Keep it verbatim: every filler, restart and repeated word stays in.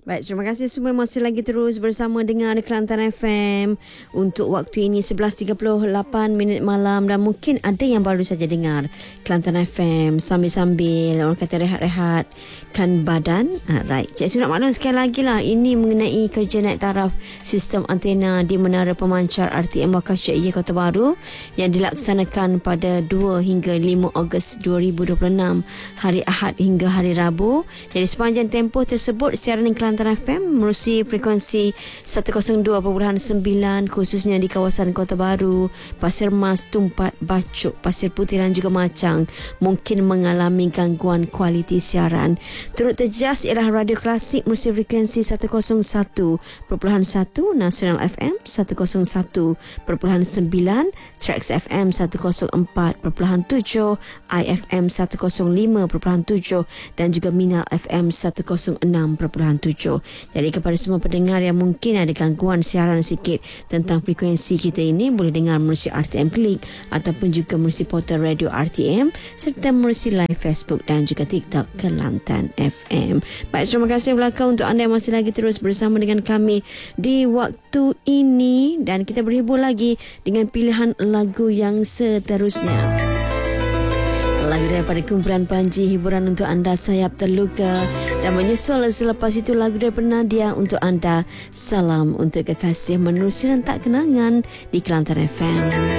Baik, terima kasih semua masih lagi terus bersama dengan Kelantan F M untuk waktu ini sebelas tiga puluh lapan minit malam, dan mungkin ada yang baru saja dengar Kelantan F M sambil-sambil orang kata rehat-rehatkan badan. Ha, right. Cik Su nak maklum sekali lagi lah, ini mengenai kerja naik taraf sistem antena di Menara Pemancar R T M Bakar Syed Yahya Kota Baru yang dilaksanakan pada dua hingga lima Ogos dua ribu dua puluh enam, hari Ahad hingga hari Rabu. Jadi sepanjang tempoh tersebut siaran Kelantan F M menerusi frekuensi seratus dua perpuluhan sembilan khususnya di kawasan Kota Baru, Pasir Mas, Tumpat, Bacok, Pasir Putih dan juga Macang mungkin mengalami gangguan kualiti siaran. Turut terjejas ialah radio klasik menerusi frekuensi seratus satu perpuluhan satu, Nasional F M seratus satu perpuluhan sembilan, Trax F M seratus empat perpuluhan tujuh, I F M seratus lima perpuluhan tujuh dan juga Minal F M seratus enam perpuluhan tujuh. Jadi kepada semua pendengar yang mungkin ada gangguan siaran sikit tentang frekuensi kita ini, boleh dengar menerusi R T M Klik ataupun juga menerusi portal radio R T M serta menerusi live Facebook dan juga TikTok Kelantan F M. Baik, terima kasih belakang untuk anda yang masih lagi terus bersama dengan kami di waktu ini, dan kita berhibur lagi dengan pilihan lagu yang seterusnya. Lagu daripada kumpulan Panji, hiburan untuk anda Sayap Terluka, dan menyusul selepas itu lagu daripada Nadia untuk anda, Salam untuk Kekasih, menerusi rentak kenangan di Kelantan F M.